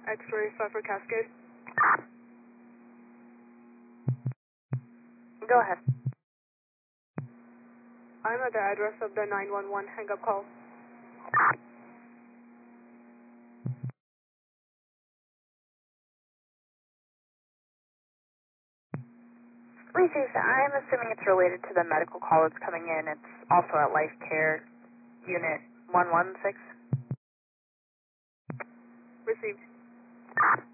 X-ray 5 for Cascade. Go ahead. I'm at the address of the 911 hang-up call. Research, I'm assuming it's related to the medical call that's coming in. It's also at Life Care Unit 116. Received.